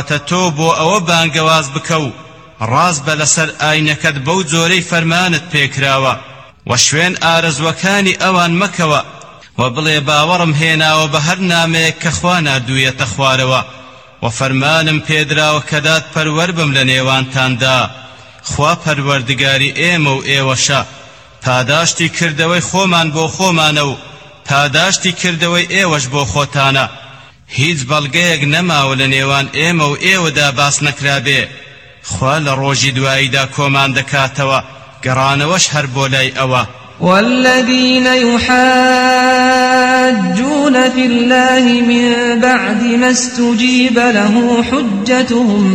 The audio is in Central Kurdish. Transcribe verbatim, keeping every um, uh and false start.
تتوبو أو بانقواز بكو راز بلسر آينكت بو زوري فرمانت بيكراوا وشوين آرز وكاني أوان مكوا وبلي باورم هنا وبهرنا ميك كخوانا دوية خواروا وفرمانم بيدرا وكدات پروربم لنيوان تاندا خوا پروردگاري ايمو ايوشا پاداشتی کردوی خومان بو خومانو پاداشتی کردوی ایوش بو خوتانا هیچ بلگیگ نماو لنیوان ایمو ایو دا باس نکرابه خوا لروجی دوایی دا کومان دکاتوا گرانوش هر بولاي أوا والذين يحاجون في الله من بعد ما استجيب له حجتهم